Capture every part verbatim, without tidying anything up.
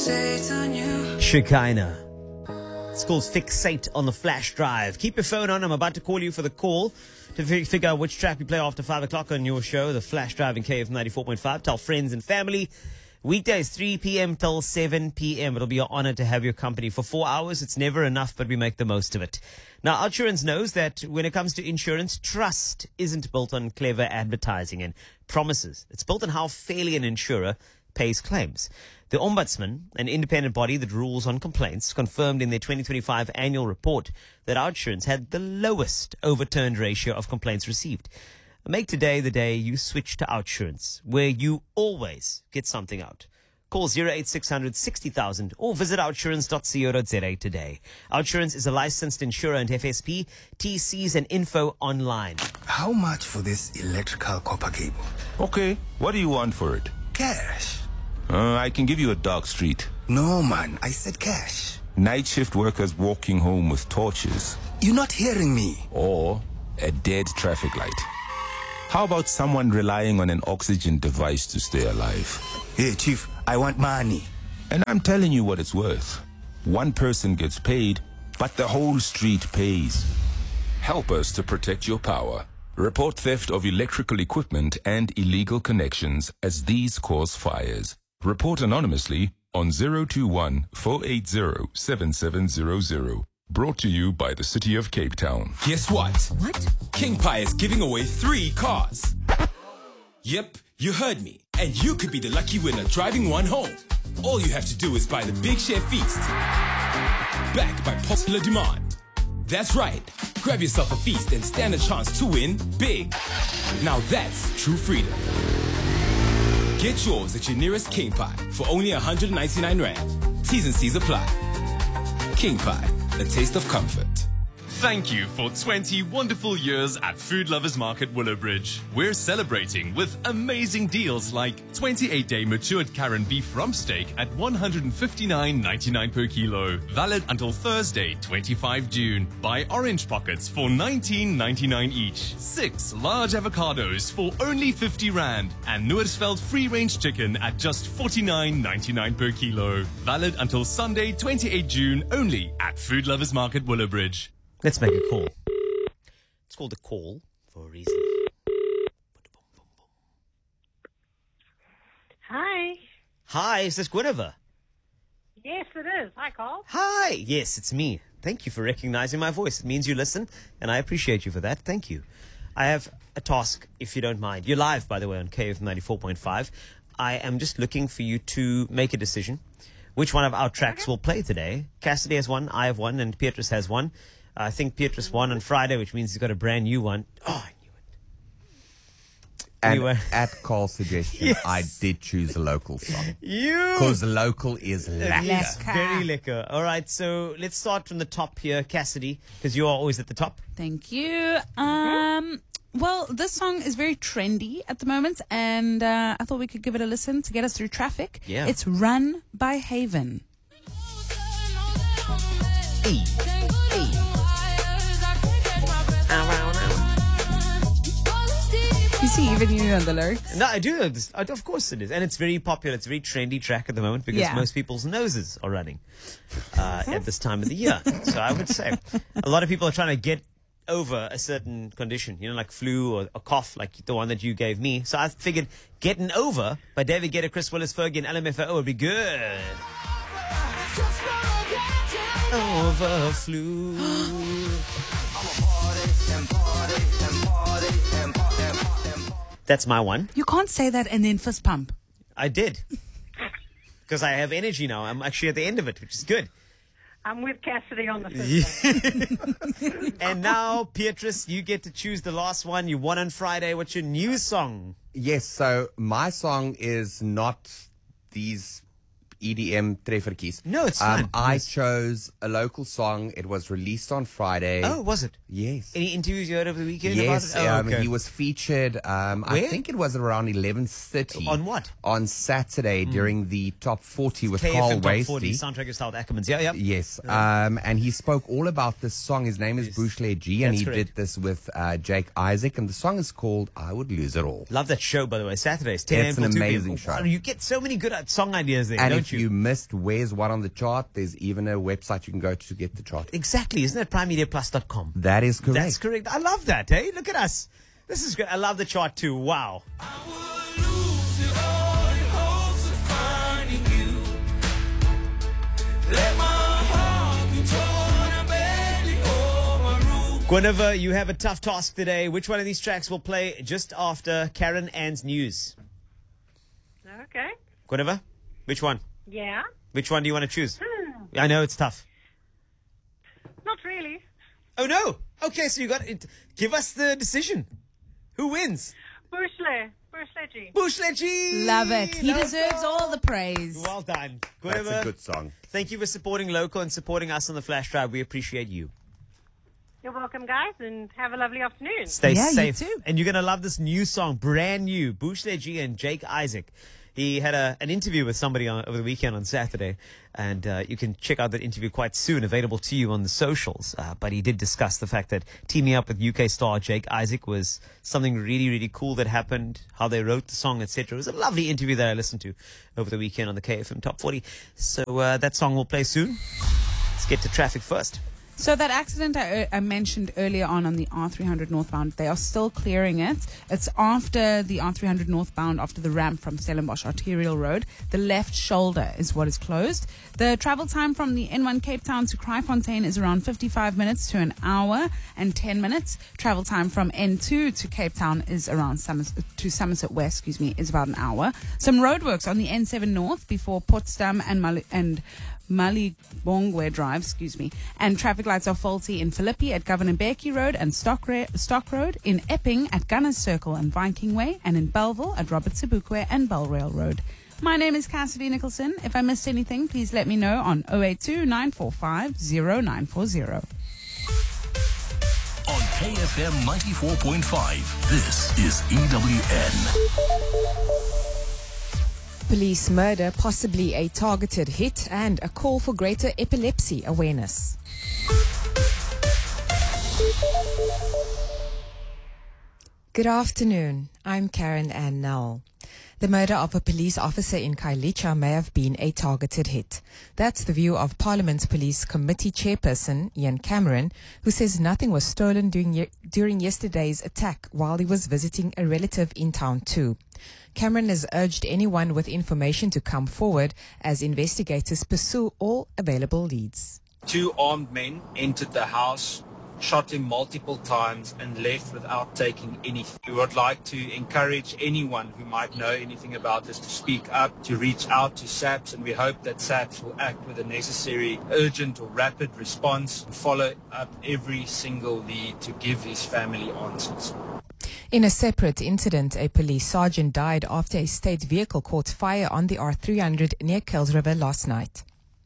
Shekinah. It's called Fixate on the flash drive. Keep your phone on. I'm about to call you for the call to f- figure out which track we play after five o'clock on your show, the flash drive in K F ninety-four point five. Tell friends and family. Weekdays, three p.m. till seven p.m. It'll be an honor to have your company for four hours. It's never enough, but we make the most of it. Now, Outsurance knows that when it comes to insurance, trust isn't built on clever advertising and promises. It's built on how fairly an insurer pays claims. The Ombudsman, an independent body that rules on complaints, confirmed in their twenty twenty-five annual report that Outsurance had the lowest overturned ratio of complaints received. Make today the day you switch to Outsurance, where you always get something out. Call zero eight six hundred sixty thousand or visit outsurance dot co dot za today. Outsurance is a licensed insurer and F S P. T Cs and info online. How much for this electrical copper cable? Okay, what do you want for it? Cash. Uh, I can give you a dark street. No, man, I said cash. Night shift workers walking home with torches. You're not hearing me. Or a dead traffic light. How about someone relying on an oxygen device to stay alive? Hey, Chief, I want money. And I'm telling you what it's worth. One person gets paid, but the whole street pays. Help us to protect your power. Report theft of electrical equipment and illegal connections as these cause fires. Report anonymously on zero two one, four eight zero, seven seven zero zero. Brought to you by the City of Cape Town. Guess what? What? King Pie is giving away three cars. Yep, you heard me. And you could be the lucky winner driving one home. All you have to do is buy the Big Share Feast. Backed by popular demand. That's right. Grab yourself a feast and stand a chance to win big. Now that's true freedom. Get yours at your nearest King Pie for only one hundred ninety-nine rand. T's and C's apply. King Pie, a taste of comfort. Thank you for twenty wonderful years at Food Lovers Market Willowbridge. We're celebrating with amazing deals like twenty-eight day matured Karen beef rump steak at one hundred fifty-nine ninety-nine per kilo. Valid until Thursday, twenty-fifth of June. Buy orange pockets for nineteen ninety-nine each. Six large avocados for only fifty rand. And Noordsveld free range chicken at just forty-nine ninety-nine per kilo. Valid until Sunday, twenty-eighth of June only at Food Lovers Market Willowbridge. Let's make a call. It's called a call for a reason. Hi. Hi, is this Guinevere? Yes, it is. Hi, Carl. Hi. Yes, it's me. Thank you for recognizing my voice. It means you listen, and I appreciate you for that. Thank you. I have a task, if you don't mind. You're live, by the way, on K F ninety-four point five. I am just looking for you to make a decision. Which one of our tracks Okay. will play today? Cassidy has one, I have one, and Beatrice has one. I think Beatrice won on Friday, which means he's got a brand new one. Oh, I knew it. And Anyway. at Carl's suggestion, Yes. I did choose a local song. You! Because the local is lekker. It's very liquor. All right, so let's start from the top here, Cassidy, because you are always at the top. Thank you. Um, well, this song is very trendy at the moment, and uh, I thought we could give it a listen to get us through traffic. Yeah. It's Run by Haven. Hey, hey. You see, even you know the lyrics. No, I do know this. Uh, Of course it is. And it's very popular. It's a very trendy track at the moment because Yeah. most people's noses are running uh, at this time of the year. So I would say a lot of people are trying to get over a certain condition, you know, like flu or a cough, like the one that you gave me. So I figured Getting Over by David Guetta, Chris Willis, Fergie, and L M F A O would be good. Over flu. That's my one. You can't say that and then fist pump. I did. Because I have energy now. I'm actually at the end of it, which is good. I'm with Cassidy on the system. And now, Beatrice, you get to choose the last one. You won on Friday. What's your new song? Yes, so my song is not these E D M treffertjies. No, it's um, fine. I Yes. chose a local song. It was released on Friday. Oh, was it? Yes. Any interviews you heard over the weekend Yes, about it? Oh, um, okay. he was featured. Um, I Where? think it was around eleven thirty. On what? On Saturday during the top forty with K F Carl M Top forty, Wasty. soundtrack of South Ackermans. Yeah, yeah. Yes, um, and he spoke all about this song. His name is Yes. Bushle G, and That's he correct. did this with uh, Jake Isaac, and the song is called "I Would Lose It All." Love that show, by the way. Saturdays, ten It's a.m. an till two p.m. amazing show. Wow, you get so many good uh, song ideas there, And don't if you. missed where's what on the chart, there's even a website you can go to to get the chart. Exactly. Isn't it prime media plus dot com? That is correct. That's correct. I love that, hey? Look at us. This is great. I love the chart too. Wow. Guinevere, you have a tough task today. Which one of these tracks will play just after Karen Ann's news? Okay. Guinevere, which one? Yeah. Which one do you want to choose? Hmm. I know it's tough. Not really. Oh, no. Okay, so you got it. Give us the decision. Who wins? Bushle. Bushle. Bushle. Love it. He Love deserves it. all the praise. Well done. That's Guinevere, a good song. thank you for supporting local and supporting us on the Flash Drive. We appreciate you. You're welcome, guys, and have a lovely afternoon. Stay Yeah, you safe. too. And you're going to love this new song, brand new. Bushle G and Jake Isaac. He had a, an interview with somebody on, over the weekend on Saturday, and uh, you can check out that interview quite soon, available to you on the socials. Uh, but he did discuss the fact that teaming up with U K star Jake Isaac was something really, really cool that happened, how they wrote the song, et cetera. It was a lovely interview that I listened to over the weekend on the K F M Top forty. So uh, that song will play soon. Let's get to traffic first. So that accident I, I mentioned earlier on on the R three hundred northbound, they are still clearing it. It's after the R three hundred northbound, after the ramp from Stellenbosch Arterial Road. The left shoulder is what is closed. The travel time from the N one Cape Town to Kraaifontein is around fifty-five minutes to an hour and ten minutes. Travel time from N two to Cape Town is around Somerset, to Somerset West, excuse me, is about an hour. Some roadworks on the N seven North before Potsdam and Mali- and Malibongwe Drive, excuse me. And traffic lights are faulty in Philippi at Governor Mbeki Road and Stock, Ra- Stock Road, in Epping at Gunners Circle and Viking Way, and in Belleville at Robert Sebukwe and Belrail Road. My name is Cassidy Nicholson. If I missed anything, please let me know on oh eight two, nine four five, oh nine four oh. On K F M ninety-four point five, this is E W N. Police murder, possibly a targeted hit, and a call for greater epilepsy awareness. Good afternoon. I'm Karen Ann Null. The murder of a police officer in Khayelitsha may have been a targeted hit. That's the view of Parliament's Police Committee Chairperson, Ian Cameron, who says nothing was stolen during, ye- during yesterday's attack while he was visiting a relative in town too. Cameron has urged anyone with information to come forward as investigators pursue all available leads. Two armed men entered the house, shot him multiple times and left without taking anything. We would like to encourage anyone who might know anything about this to speak up, to reach out to SAPS, and we hope that SAPS will act with a necessary urgent or rapid response and follow up every single lead to give his family answers. In a separate incident, a police sergeant died after a state vehicle caught fire on the R three hundred near Kuils River last night.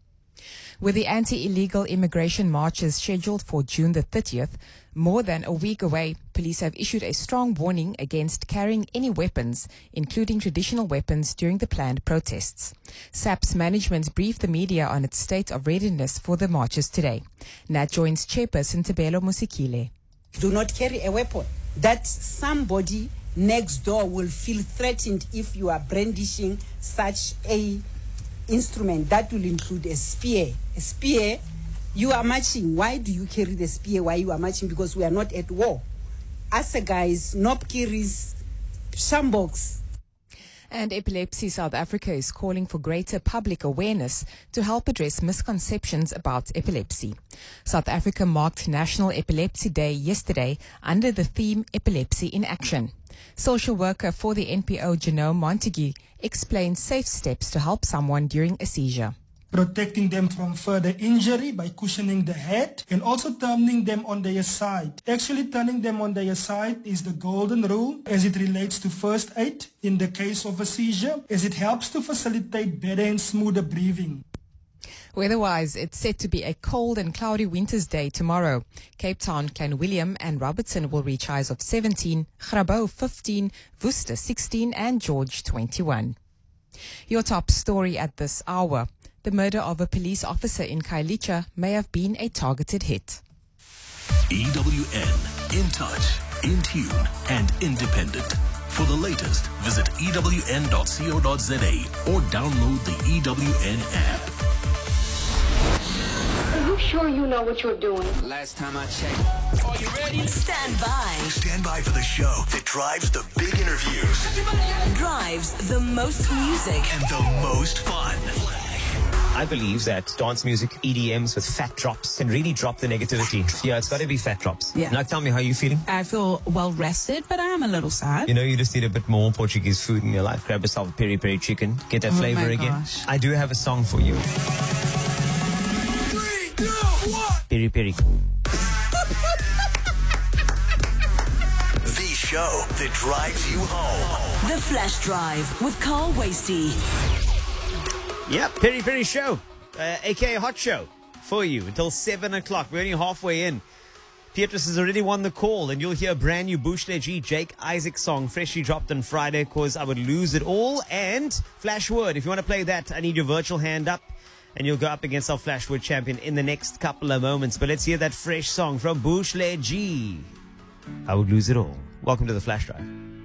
With the anti-illegal immigration marches scheduled for June the thirtieth, more than a week away, police have issued a strong warning against carrying any weapons, including traditional weapons, during the planned protests. SAPS management briefed the media on its state of readiness for the marches today. Nat Joint's chairperson Tabelo Musikile. Do not carry a weapon. That somebody next door will feel threatened if you are brandishing such a instrument. That will include a spear. A spear, you are marching. Why do you carry the spear while you are marching? Because we are not at war. Asa guys, Nopkiris, Shamboks. And Epilepsy South Africa is calling for greater public awareness to help address misconceptions about epilepsy. South Africa marked National Epilepsy Day yesterday under the theme Epilepsy in Action. Social worker for the N P O, Janelle Montague, explains safe steps to help someone during a seizure. Protecting them from further injury by cushioning the head and also turning them on their side. Actually turning them on their side is the golden rule as it relates to first aid in the case of a seizure, as it helps to facilitate better and smoother breathing. Weather-wise, it's set to be a cold and cloudy winter's day tomorrow. Cape Town, Clanwilliam and Robertson will reach highs of seventeen, Grabouw fifteen, Worcester sixteen and George twenty-one. Your top story at this hour. The murder of a police officer in Khayelitsha may have been a targeted hit. E W N, in touch, in tune and independent. For the latest, visit E W N dot co dot za or download the E W N app. Are you sure you know what you're doing? Last time I checked. Are you ready? Stand by. Stand by for the show that drives the big interviews. Drives the most music. And the most fun. I believe that dance music, E D Ms with fat drops, can really drop the negativity. Yeah, it's got to be fat drops. Yeah. Now tell me, how are you feeling? I feel well rested, but I am a little sad. You know, you just need a bit more Portuguese food in your life. Grab yourself a peri peri chicken, get that Oh flavor my again. gosh. I do have a song for you. Three, two, one. Peri peri. The show that drives you home. The Flash Drive with Carl Wasty. Yep, Peri Peri Show, uh, aka Hot Show, for you until seven o'clock. We're only halfway in. Beatrice has already won the call, and you'll hear a brand new Bushle G Jake Isaac song freshly dropped on Friday, cause I would lose it all. And Flash Word, if you want to play that, I need your virtual hand up, and you'll go up against our Flash Word champion in the next couple of moments. But let's hear that fresh song from Bushle G. I would lose it all. Welcome to the Flash Drive.